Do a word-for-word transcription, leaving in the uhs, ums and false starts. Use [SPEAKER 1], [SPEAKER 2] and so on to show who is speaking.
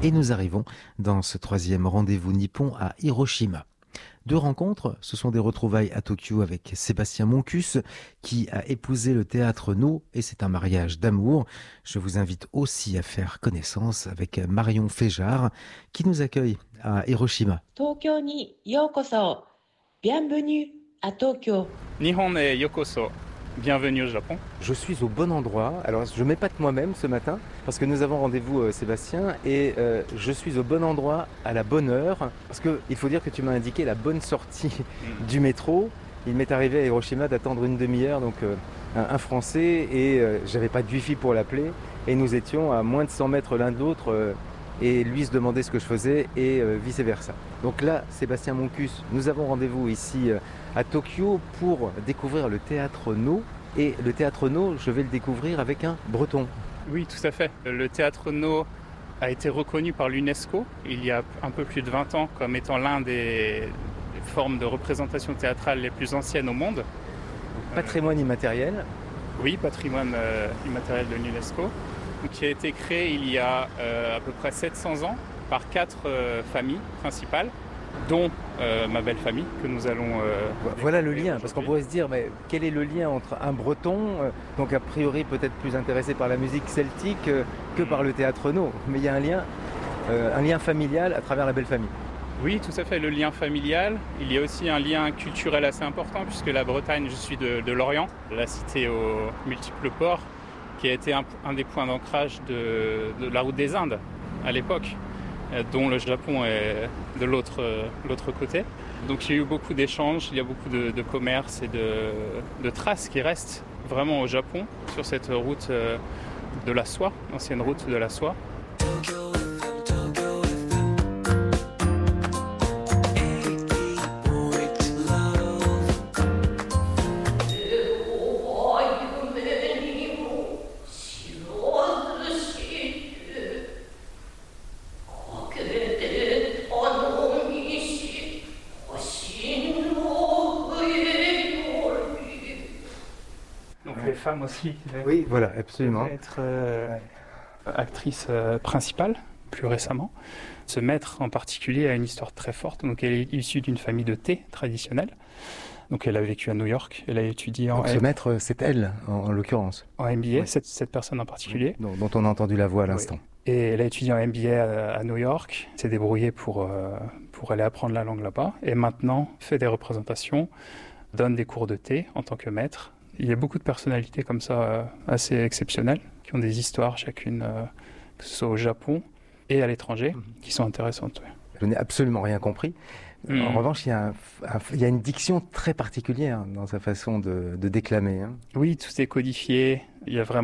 [SPEAKER 1] Et nous arrivons dans ce troisième rendez-vous nippon à Hiroshima. Deux rencontres, ce sont des retrouvailles à Tokyo avec Sébastien Moncus qui a épousé le théâtre No et c'est un mariage d'amour. Je vous invite aussi à faire connaissance avec Marion Féjard qui nous accueille à Hiroshima.
[SPEAKER 2] Tokyo ni yokoso. Bienvenue à Tokyo.
[SPEAKER 3] Nihon e yokoso. Bienvenue au Japon.
[SPEAKER 1] Je suis au bon endroit. Alors, je m'épate moi-même ce matin parce que nous avons rendez-vous, euh, Sébastien, et euh, je suis au bon endroit à la bonne heure. Parce qu'il faut dire que tu m'as indiqué la bonne sortie mm. du métro. Il m'est arrivé à Hiroshima d'attendre une demi-heure, donc euh, un, un Français, et euh, j'avais pas de wifi pour l'appeler. Et nous étions à moins de cent mètres l'un de l'autre. Euh, et lui se demandait ce que je faisais et euh, vice-versa. Donc là, Sébastien Moncus, nous avons rendez-vous ici euh, à Tokyo pour découvrir le théâtre No. Et le théâtre No, je vais le découvrir avec un breton.
[SPEAKER 3] Oui, tout à fait. Le théâtre No a été reconnu par l'UNESCO il y a un peu plus de vingt ans comme étant l'un des, des formes de représentation théâtrale les plus anciennes au monde.
[SPEAKER 1] Patrimoine immatériel.
[SPEAKER 3] Oui, patrimoine euh, immatériel de l'UNESCO, qui a été créé il y a euh, à peu près sept cents ans par quatre euh, familles principales, dont euh, ma belle famille que nous allons... Euh,
[SPEAKER 1] voilà le lien, parce qu'on pourrait se dire, mais quel est le lien entre un breton, euh, donc a priori peut-être plus intéressé par la musique celtique euh, que par le théâtre No, mais il y a un lien, euh, un lien familial à travers la belle famille.
[SPEAKER 3] Oui, tout à fait, le lien familial. Il y a aussi un lien culturel assez important, puisque la Bretagne, je suis de, de Lorient, la cité aux multiples ports, qui a été un, un des points d'ancrage de, de la route des Indes à l'époque, dont le Japon est de l'autre, l'autre côté. Donc il y a eu beaucoup d'échanges, il y a beaucoup de, de commerce et de, de traces qui restent vraiment au Japon sur cette route de la soie, l'ancienne route de la soie. Les femmes aussi,
[SPEAKER 1] oui, voilà, absolument.
[SPEAKER 3] Être euh, ouais. actrice euh, principale, plus récemment. Ce maître en particulier a une histoire très forte. Donc, elle est issue d'une famille de thé traditionnelle. Donc, elle a vécu à New York. Elle a étudié en.
[SPEAKER 1] Donc, ce maître, c'est elle, en, en l'occurrence.
[SPEAKER 3] En M B A, oui. cette, cette personne en particulier.
[SPEAKER 1] Dont, dont on a entendu la voix à l'instant.
[SPEAKER 3] Oui. Et elle a étudié en M B A à, à New York. S'est débrouillée pour, euh, pour aller apprendre la langue là-bas. Et maintenant, fait des représentations, donne des cours de thé en tant que maître. Il y a beaucoup de personnalités comme ça, euh, assez exceptionnelles, qui ont des histoires chacune, euh, que ce soit au Japon et à l'étranger, mmh. qui sont intéressantes. Ouais.
[SPEAKER 1] Je n'ai absolument rien compris. Mmh. En revanche, il y, a un, un, il y a une diction très particulière dans sa façon de, de déclamer. Hein.
[SPEAKER 3] Oui, tout est codifié. Il y a vraiment